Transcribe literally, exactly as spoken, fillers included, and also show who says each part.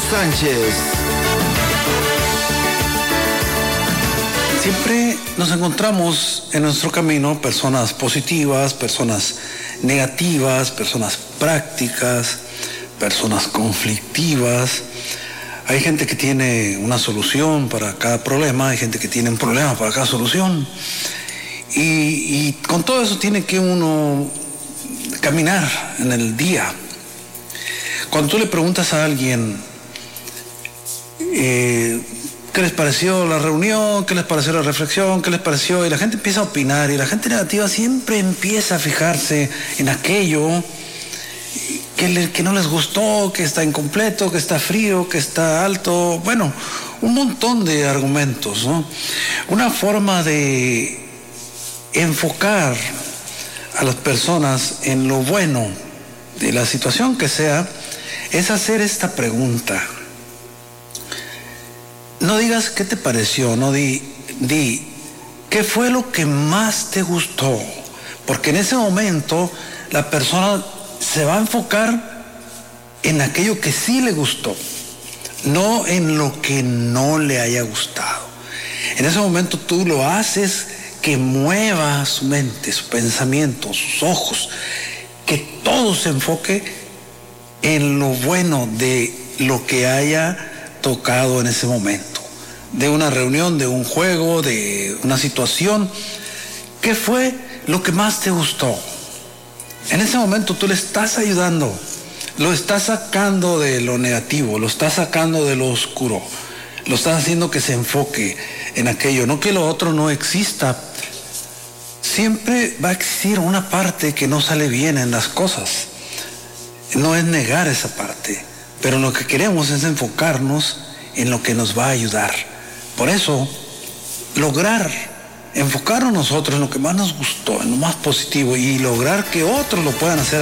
Speaker 1: Sánchez.
Speaker 2: Siempre nos encontramos en nuestro camino personas positivas, personas negativas, personas prácticas, personas conflictivas. Hay gente que tiene una solución para cada problema, hay gente que tiene un problema para cada solución. Y, y con todo eso tiene que uno caminar en el día. Cuando tú le preguntas a alguien, eh, ¿qué les pareció la reunión? ¿Qué les pareció la reflexión? ¿Qué les pareció? Y la gente empieza a opinar, y la gente negativa siempre empieza a fijarse en aquello que, le, que no les gustó, que está incompleto, que está frío, que está alto. Bueno, un montón de argumentos, ¿no? Una forma de enfocar a las personas en lo bueno de la situación que sea es hacer esta pregunta. No digas qué te pareció, no di, di qué fue lo que más te gustó, porque en ese momento la persona se va a enfocar en aquello que sí le gustó, no en lo que no le haya gustado. En ese momento tú lo haces que mueva su mente, su pensamiento, sus ojos, que todo se enfoque en lo bueno de lo que haya tocado en ese momento, de una reunión, de un juego, de una situación. ¿Qué fue lo que más te gustó? En ese momento tú le estás ayudando, lo estás sacando de lo negativo, lo estás sacando de lo oscuro, lo estás haciendo que se enfoque en aquello, no que lo otro no exista. Siempre va a existir una parte que no sale bien en las cosas. No es negar esa parte, pero lo que queremos es enfocarnos en lo que nos va a ayudar. Por eso, lograr enfocarnos nosotros en lo que más nos gustó, en lo más positivo, y lograr que otros lo puedan hacer